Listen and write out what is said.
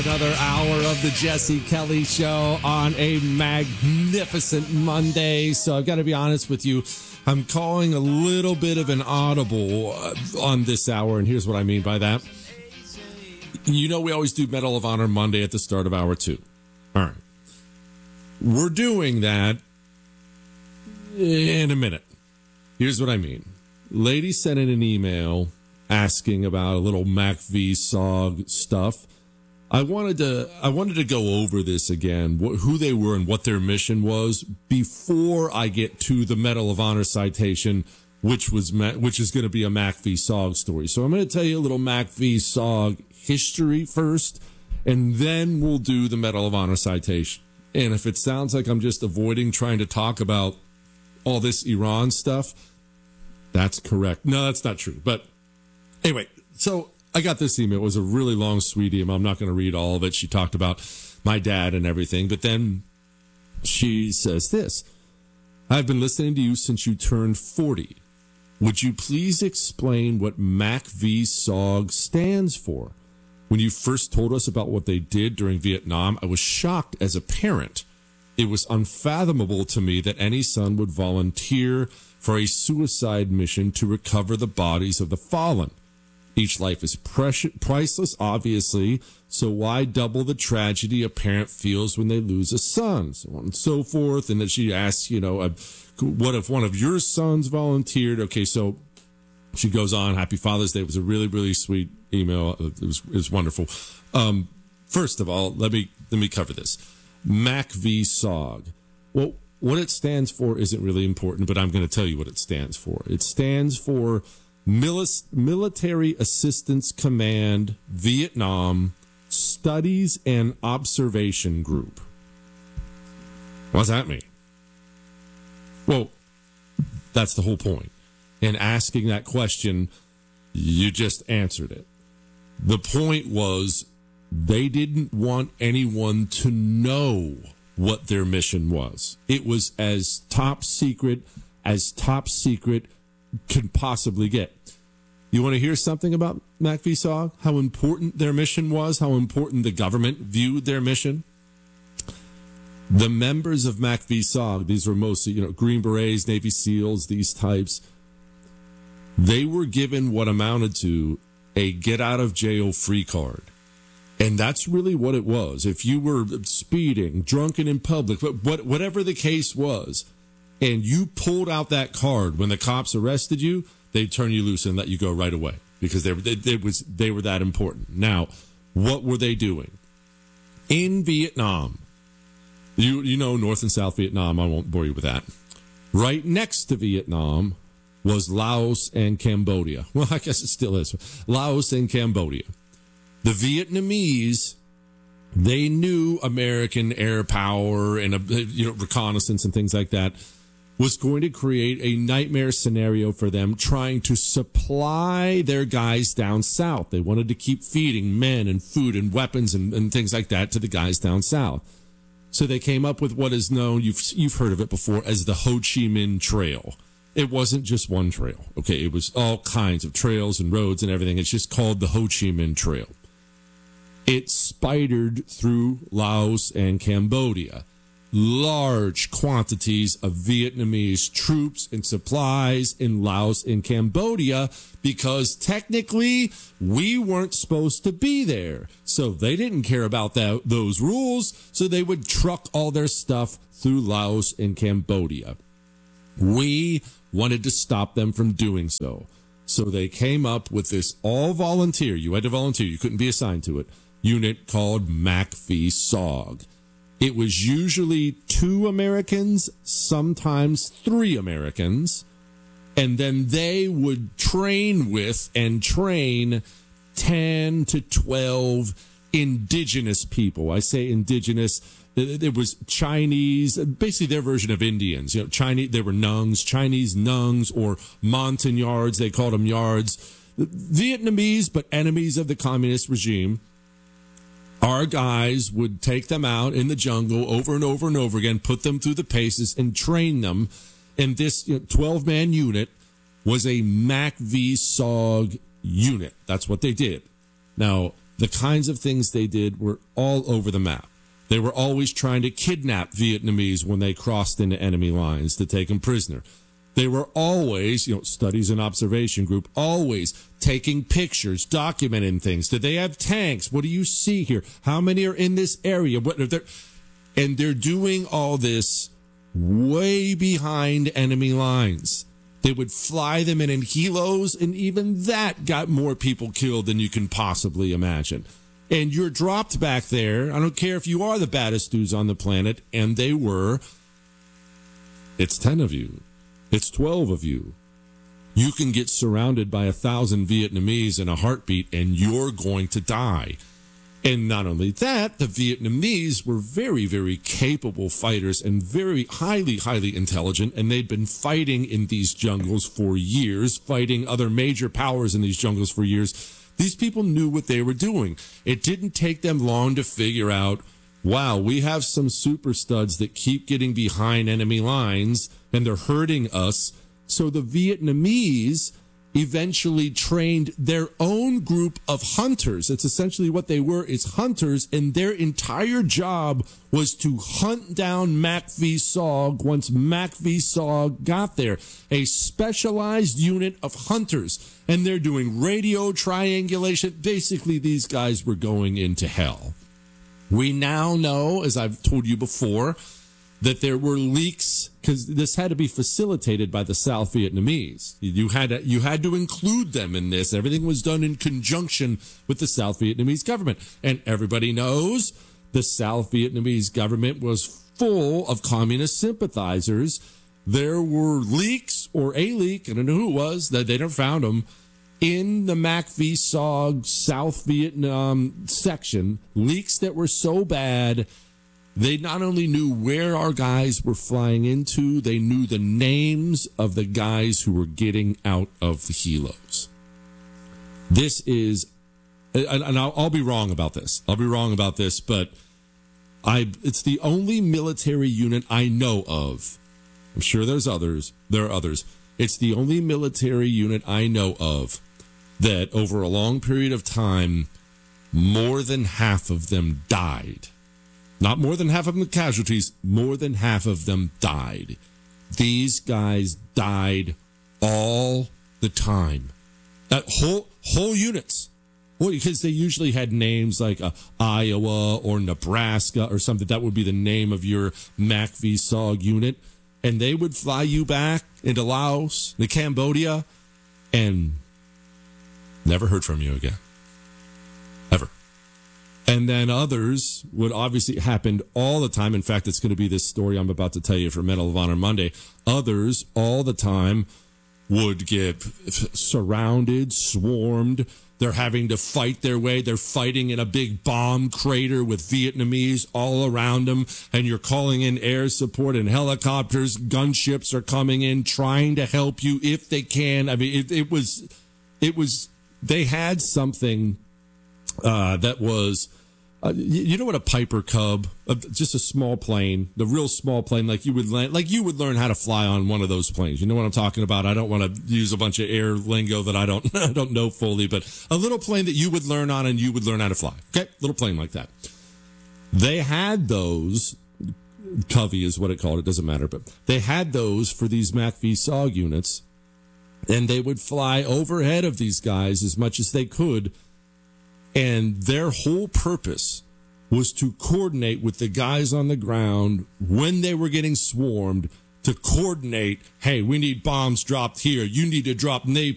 another hour of the Jesse Kelly Show on a magnificent Monday. So I've got to be honest with you. I'm calling a little bit of an audible on this hour, and here's what I mean by that. You know, we always do Medal of Honor Monday at the start of hour 2. All right. We're doing that in a minute. Here's what I mean. Lady sent in an email asking about a little MACV-SOG stuff. I wanted to go over this again, who they were and what their mission was before I get to the Medal of Honor citation, which is going to be a MACV-SOG story. So I'm going to tell you a little MACV-SOG history first, and then we'll do the Medal of Honor citation. And if it sounds like I'm just avoiding trying to talk about all this Iran stuff, that's correct. No, that's not true. But anyway, so I got this email. It was a really long, sweet email. I'm not going to read all of it. She talked about my dad and everything. But then she says this: I've been listening to you since you turned 40. Would you please explain what MACV-SOG stands for? When you first told us about what they did during Vietnam, I was shocked as a parent. It was unfathomable to me that any son would volunteer for a suicide mission to recover the bodies of the fallen. Each life is priceless, obviously, so why double the tragedy a parent feels when they lose a son, so on and so forth. And then she asks, what if one of your sons volunteered? Okay, so she goes on. Happy Father's Day. It was a really, really sweet email. It was wonderful. First of all, let me cover this. MACV-SOG. Well, what it stands for isn't really important, but I'm going to tell you what it stands for. It stands for Military Assistance Command Vietnam Studies and Observation Group. What does that mean? Well, that's the whole point. In asking that question, you just answered it. The point was they didn't want anyone to know what their mission was. It was as top secret can possibly get. You want to hear something about MACV-SOG? How important their mission was? How important the government viewed their mission? The members of MACV-SOG, these were mostly, Green Berets, Navy SEALs, these types, they were given what amounted to a get-out-of-jail-free card. And that's really what it was. If you were speeding, drunken in public, whatever the case was, and you pulled out that card when the cops arrested you, they'd turn you loose and let you go right away because they were that important. Now, what were they doing? In Vietnam, you know North and South Vietnam, I won't bore you with that. Right next to Vietnam was Laos and Cambodia. Well, I guess it still is. Laos and Cambodia. The Vietnamese, they knew American air power and reconnaissance and things like that was going to create a nightmare scenario for them trying to supply their guys down south. They wanted to keep feeding men and food and weapons and things like that to the guys down south. So they came up with what is known, you've heard of it before, as the Ho Chi Minh Trail. It wasn't just one trail. Okay, it was all kinds of trails and roads and everything. It's just called the Ho Chi Minh Trail. It spidered through Laos and Cambodia. Large quantities of Vietnamese troops and supplies in Laos and Cambodia because technically we weren't supposed to be there. So they didn't care about those rules, so they would truck all their stuff through Laos and Cambodia. We wanted to stop them from doing so. So they came up with this all-volunteer, you had to volunteer, you couldn't be assigned to it, unit called MACV-SOG. It was usually 2 Americans, sometimes 3 Americans, and then they would train 10 to 12 indigenous people. I say indigenous, it was Chinese, basically their version of Indians. Chinese, they were Nungs, Chinese Nungs, or Montagnards, they called them Yards. Vietnamese, but enemies of the communist regime. Our guys would take them out in the jungle over and over and over again, put them through the paces and train them. And this 12-man unit was a MACV-SOG unit. That's what they did. Now, the kinds of things they did were all over the map. They were always trying to kidnap Vietnamese when they crossed into enemy lines to take them prisoner. They were always, studies and observation group, always taking pictures, documenting things. Did they have tanks? What do you see here? How many are in this area? And they're doing all this way behind enemy lines. They would fly them in helos, and even that got more people killed than you can possibly imagine. And you're dropped back there. I don't care if you are the baddest dudes on the planet, and they were. It's 10 of you. It's 12 of you. You can get surrounded by 1,000 Vietnamese in a heartbeat, and you're going to die. And not only that, the Vietnamese were very, very capable fighters and very highly, highly intelligent, and they'd been fighting in these jungles for years, fighting other major powers in these jungles for years. These people knew what they were doing. It didn't take them long to figure out, wow, we have some super studs that keep getting behind enemy lines, and they're hurting us. So the Vietnamese eventually trained their own group of hunters. It's essentially what they were, is hunters, and their entire job was to hunt down Mac V SOG once Mac V SOG got there. A specialized unit of hunters. And they're doing radio triangulation. Basically, these guys were going into hell. We now know, as I've told you before, that there were leaks, because this had to be facilitated by the South Vietnamese. You had to include them in this. Everything was done in conjunction with the South Vietnamese government. And everybody knows the South Vietnamese government was full of communist sympathizers. There were leaks, or a leak, I don't know who it was, that they never found them, in the Mac V SOG South Vietnam section, leaks that were so bad, they not only knew where our guys were flying into, they knew the names of the guys who were getting out of the helos. This is, and I'll be wrong about this. But it's the only military unit I know of. I'm sure there's others. There are others. It's the only military unit I know of that over a long period of time, more than half of them died. Not more than half of them casualties, more than half of them died. These guys died all the time. Whole units. Well, because they usually had names like Iowa or Nebraska or something. That would be the name of your Mac V SOG unit. And they would fly you back into Laos, to Cambodia, and never heard from you again. Ever. And then others would obviously happen all the time. In fact, it's going to be this story I'm about to tell you for Medal of Honor Monday. Others all the time would get surrounded, swarmed. They're having to fight their way. They're fighting in a big bomb crater with Vietnamese all around them. And you're calling in air support and helicopters. Gunships are coming in, trying to help you if they can. I mean, it was, they had something that was, you know what a Piper Cub, just a small plane, the real small plane, like you would learn how to fly on one of those planes. You know what I'm talking about? I don't want to use a bunch of air lingo that I don't know fully, but a little plane that you would learn on and you would learn how to fly. Okay, little plane like that. They had those. Covey is what it called. It doesn't matter, but they had those for these Mac V SOG units, and they would fly overhead of these guys as much as they could. And their whole purpose was to coordinate with the guys on the ground when they were getting swarmed, to coordinate, hey, we need bombs dropped here. You need to drop